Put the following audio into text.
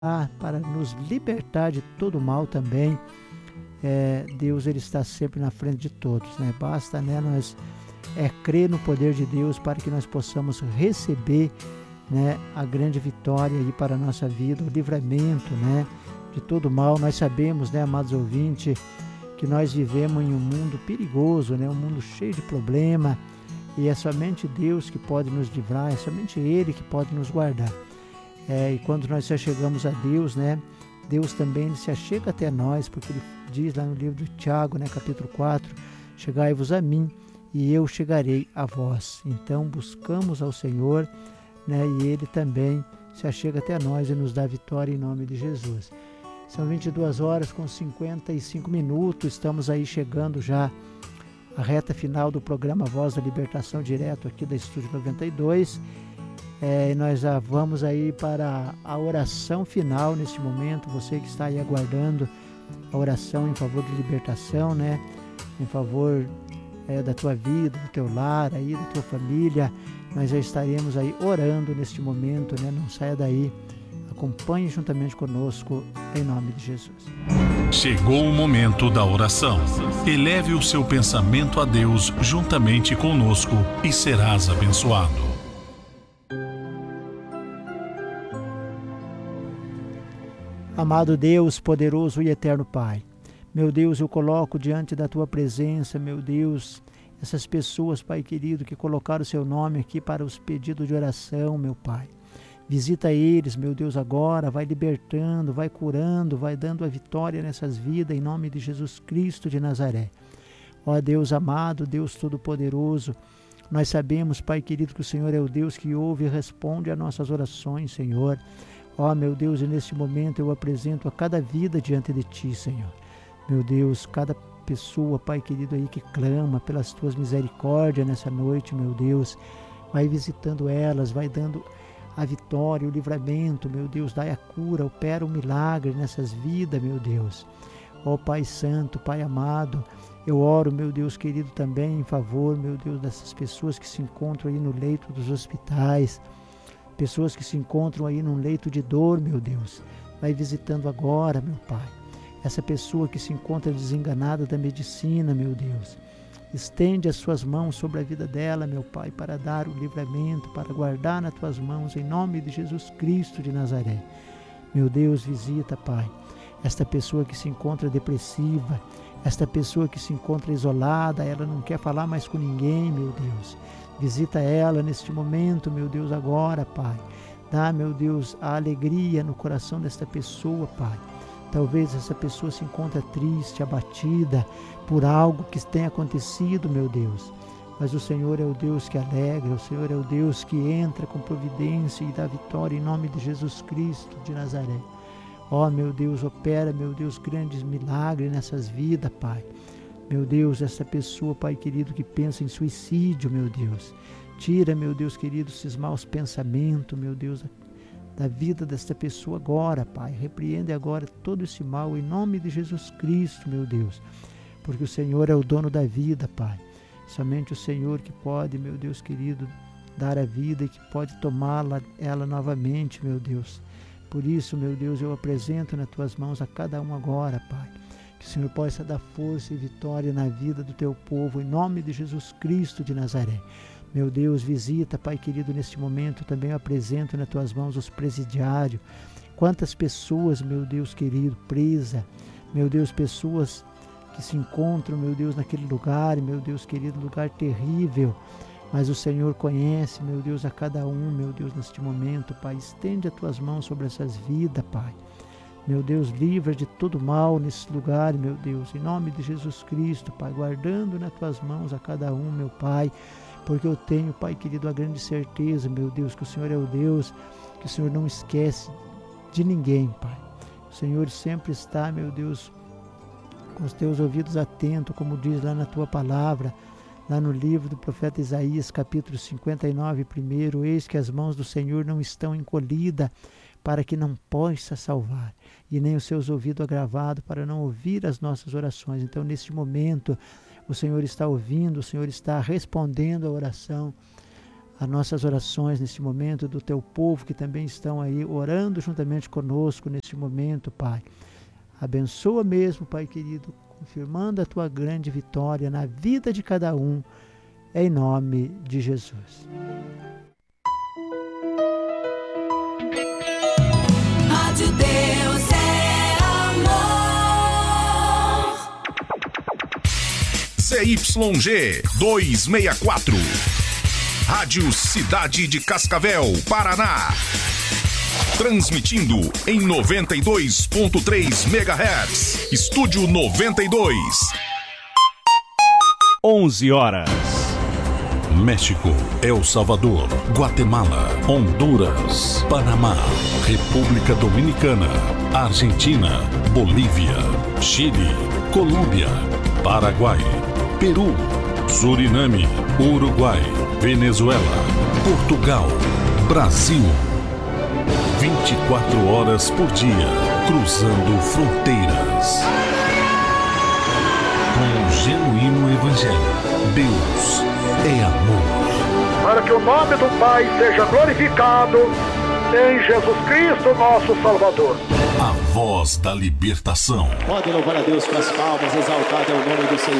para nos libertar de todo mal também. Deus, ele está sempre na frente de todos, né? Basta, né, nós crer no poder de Deus para que nós possamos receber, né, a grande vitória aí para a nossa vida, o livramento, né, de todo mal. Nós sabemos, né, amados ouvintes, que nós vivemos em um mundo perigoso, né, um mundo cheio de problema, e é somente Deus que pode nos livrar, é somente Ele que pode nos guardar. E quando nós se achegamos a Deus, né, Deus também se achega até nós, porque Ele diz lá no livro de Tiago, né, capítulo 4, chegai-vos a mim e eu chegarei a vós. Então buscamos ao Senhor, né, e Ele também se achega até nós e nos dá vitória em nome de Jesus. São 22 horas com 55 minutos, estamos aí chegando já à reta final do programa Voz da Libertação, direto aqui da Estúdio 92. E nós já vamos aí para a oração final neste momento. Você que está aí aguardando a oração em favor de libertação, né? Em favor da tua vida, do teu lar, aí, da tua família, nós já estaremos aí orando neste momento, né? Não saia daí, acompanhe juntamente conosco, em nome de Jesus. Chegou o momento da oração. Eleve o seu pensamento a Deus juntamente conosco e serás abençoado. Amado Deus, poderoso e eterno Pai, meu Deus, eu coloco diante da Tua presença, meu Deus, essas pessoas, Pai querido, que colocaram o Seu nome aqui para os pedidos de oração, meu Pai. Visita eles, meu Deus, agora, vai libertando, vai curando, vai dando a vitória nessas vidas, em nome de Jesus Cristo de Nazaré. Ó Deus amado, Deus Todo-Poderoso, nós sabemos, Pai querido, que o Senhor é o Deus que ouve e responde a nossas orações, Senhor. Ó meu Deus, e neste momento eu apresento a cada vida diante de Ti, Senhor. Meu Deus, cada pessoa, Pai querido, aí que clama pelas Tuas misericórdias nessa noite, meu Deus, vai visitando elas, vai dando a vitória, o livramento, meu Deus, dai a cura, opera um milagre nessas vidas, meu Deus. Ó Pai Santo, Pai amado, eu oro, meu Deus querido, também em favor, meu Deus, dessas pessoas que se encontram aí no leito dos hospitais, pessoas que se encontram aí num leito de dor, meu Deus, vai visitando agora, meu Pai. Essa pessoa que se encontra desenganada da medicina, meu Deus, estende as suas mãos sobre a vida dela, meu Pai, para dar o livramento, para guardar nas tuas mãos, em nome de Jesus Cristo de Nazaré. Meu Deus, visita, Pai, esta pessoa que se encontra depressiva, esta pessoa que se encontra isolada, ela não quer falar mais com ninguém, meu Deus. Visita ela neste momento, meu Deus, agora, Pai. Dá, meu Deus, a alegria no coração desta pessoa, Pai. Talvez essa pessoa se encontre triste, abatida por algo que tenha acontecido, meu Deus. Mas o Senhor é o Deus que alegra, o Senhor é o Deus que entra com providência e dá vitória em nome de Jesus Cristo de Nazaré. Ó, meu Deus, opera, meu Deus, grandes milagres nessas vidas, Pai. Meu Deus, essa pessoa, Pai querido, que pensa em suicídio, meu Deus. Tira, meu Deus querido, esses maus pensamentos, meu Deus, da vida desta pessoa agora, Pai. Repreende agora todo esse mal em nome de Jesus Cristo, meu Deus. Porque o Senhor é o dono da vida, Pai. Somente o Senhor que pode, meu Deus querido, dar a vida e que pode tomá-la ela novamente, meu Deus. Por isso, meu Deus, eu apresento nas tuas mãos a cada um agora, Pai. Que o Senhor possa dar força e vitória na vida do teu povo, em nome de Jesus Cristo de Nazaré. Meu Deus, visita, Pai querido, neste momento também eu apresento nas tuas mãos os presidiários. Quantas pessoas, meu Deus querido, presa, meu Deus, pessoas que se encontram, meu Deus, naquele lugar, meu Deus querido, lugar terrível. Mas o Senhor conhece, meu Deus, a cada um, meu Deus, neste momento, Pai. Estende as tuas mãos sobre essas vidas, Pai. Meu Deus, livra de todo mal nesse lugar, meu Deus, em nome de Jesus Cristo, Pai, guardando nas tuas mãos a cada um, meu Pai, porque eu tenho, Pai querido, a grande certeza, meu Deus, que o Senhor é o Deus, que o Senhor não esquece de ninguém, Pai. O Senhor sempre está, meu Deus, com os teus ouvidos atentos, como diz lá na tua palavra, lá no livro do profeta Isaías, capítulo 59, primeiro, eis que as mãos do Senhor não estão encolhidas, para que não possa salvar, e nem os seus ouvidos agravados para não ouvir as nossas orações. Então, neste momento, o Senhor está ouvindo, o Senhor está respondendo a oração as nossas orações nesse momento do teu povo que também estão aí orando juntamente conosco nesse momento, Pai. Abençoa mesmo, Pai querido, confirmando a tua grande vitória na vida de cada um, em nome de Jesus. Rádio Deus é amor. ZYG 264. Rádio Cidade de Cascavel, Paraná. Transmitindo em 92.3 MHz. Estúdio 92. 11 horas. México, El Salvador, Guatemala, Honduras, Panamá, República Dominicana, Argentina, Bolívia, Chile, Colômbia, Paraguai, Peru, Suriname, Uruguai, Venezuela, Portugal, Brasil. 24 horas por dia, cruzando fronteiras. Com o genuíno Evangelho, Deus é amor. Para que o nome do Pai seja glorificado em Jesus Cristo, nosso Salvador. A voz da libertação. Pode louvar a Deus com as palmas, exaltado é o nome do Senhor.